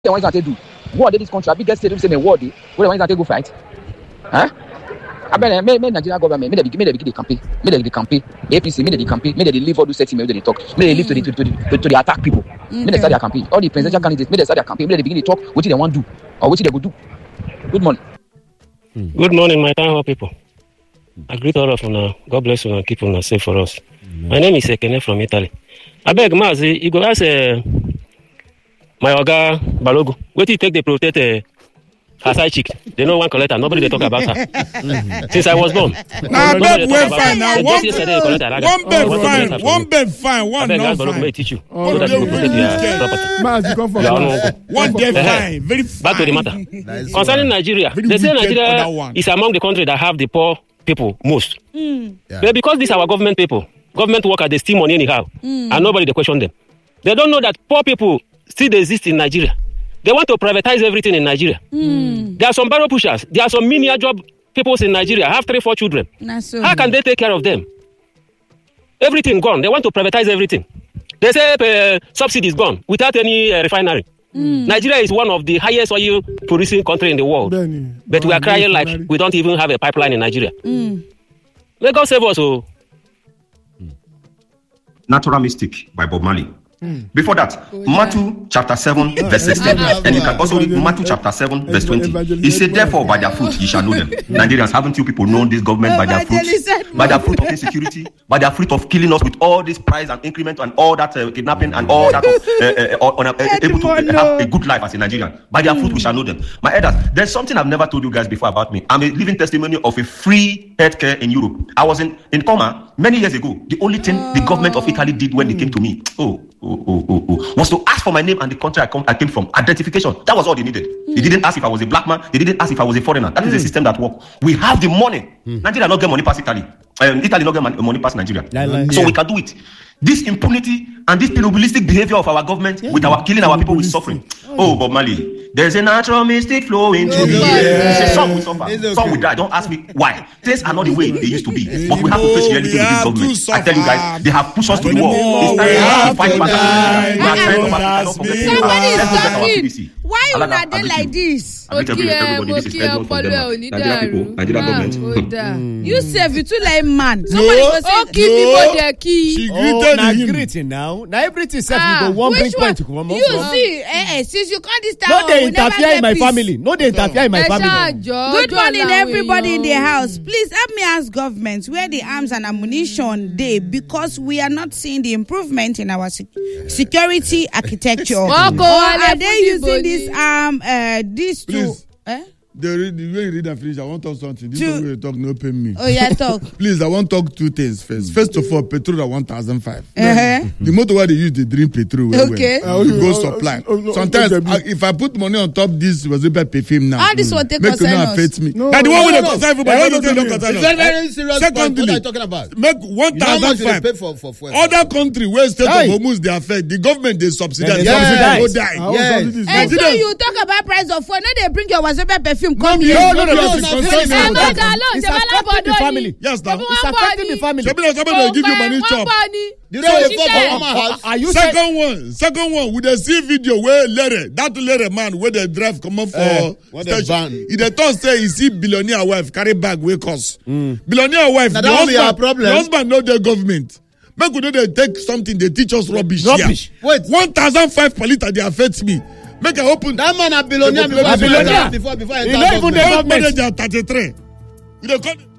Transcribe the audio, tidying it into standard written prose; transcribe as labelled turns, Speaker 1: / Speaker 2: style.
Speaker 1: What they want to do? What this country? Biggest state say me what they? What they want to go fight? Huh? I bet me Nigeria government me they campaign. Me they campaign. APC me they campaign. Me they leave all those settings. Me they talk. Me they leave to the attack people. Me they start their campaign. All the presidential candidates me they start their campaign. Me they begin to talk what they want to do or what they go do. Good morning.
Speaker 2: Good morning, my town hall people. I greet all of you. God bless you and keep you safe for us. My name is Ekene from Italy. I beg Mazi, you go ask my Oga Balogu. Wait till you take the protect her side chick. They know one collector. Nobody they talk about her. Since I was born.
Speaker 3: Nah, bed well fine. Now one bed fine. One not fine.
Speaker 2: May teach you so that you will protect your property.
Speaker 3: One day fine. Very fine.
Speaker 2: Back to the matter. Concerning Nigeria, they say Nigeria is among the countries that have the poor people most. But because these are our government people, government workers, they steal money anyhow, and nobody they question them. They don't know that poor people still exist in Nigeria. They want to privatize everything in Nigeria. There are some barrow pushers. There are some menial job people in Nigeria. Have 3-4 children. How can they take care of them? Everything gone. They want to privatize everything. They say subsidies gone without any refinery. Nigeria is one of the highest oil producing country in the world. But we are crying like we don't even have a pipeline in Nigeria. Let God save us.
Speaker 4: Natural Mystic by Bob Marley. Before that, Matthew chapter 7 verse 16. And you can also read Matthew chapter 7 verse 20. He said, therefore by their fruit ye shall know them. Nigerians, haven't you people known this government by their fruit? By their fruit of insecurity, by their fruit of killing us with all this price and increment and all that kidnapping and all that able to have a good life as a Nigerian. By their fruit we shall know them. My elders, there's something I've never told you guys before about me. I'm a living testimony of a free healthcare in Europe. I was in coma many years ago. The only thing the government of Italy did when they came to me, was to ask for my name and the country I came from. Identification. That was all they needed. They didn't ask if I was a black man. They didn't ask if I was a foreigner. That is a system that works. We have the money. Nigeria not get money past Italy. Italy not get money past Nigeria. So we can do it. This impunity and this tribalistic behavior of our government with our killing our people with suffering. Bob Marley. There's a natural mystic flowing through the air. Some will suffer, some will die. Don't ask me why. Things are not the way they used to be. But we have to face reality with this government. I tell you guys, they have pushed us to the wall. It's time to fight back.
Speaker 5: Somebody is talking. Why you not there like this?
Speaker 4: Everybody, this is Edward from Denmark. Nigeria people, Nigeria government.
Speaker 5: You say you too like man. Somebody was saying people their key.
Speaker 3: She greeted him.
Speaker 6: Greeting now. Now everything says you go one bring point to come.
Speaker 5: You see, since you call this town.
Speaker 6: No, they interfere in my family. No, they interfere in my family.
Speaker 5: Good morning, everybody in the house. Please help me ask government where the arms and ammunition they, because we are not seeing the improvement in our security architecture. Are they using this these two?
Speaker 3: When you read and finish, I want to talk something. This one will talk, no pay me.
Speaker 5: Oh, yeah, talk.
Speaker 3: Please, I want to talk two things first. First of all, petrol at 1,005. The motor where they use, they drink petrol.
Speaker 5: Okay.
Speaker 3: You go supply. Sometimes, if I put money on top this, was about perfume now.
Speaker 5: How this will take us?
Speaker 3: Affect me. Now, the one with the concern everybody, don't concern us.
Speaker 6: Very serious. Secondly, what are you talking about?
Speaker 3: Make 1,005. Other country where state of Hormuz they affect, the government they subsidize. Go die.
Speaker 5: And so you talk about price of food, now they bring your wasabi perfume. Come here.
Speaker 6: No. It's affecting the family.
Speaker 3: Yes, now.
Speaker 6: It's affecting the family.
Speaker 3: Somebody will give you money chop.
Speaker 6: Are you
Speaker 3: second one, we dey see video where that Lere man where they drive come up for station. He dey talk say he see billionaire wife carry bag wey cost. Billionaire wife, the husband know the government. Make we know they take something, they teach us rubbish.
Speaker 6: Wait,
Speaker 3: 1,005 per liter they affect me. Make I open.
Speaker 6: That man a billionaire. Before
Speaker 3: he not even the government. Manager 33.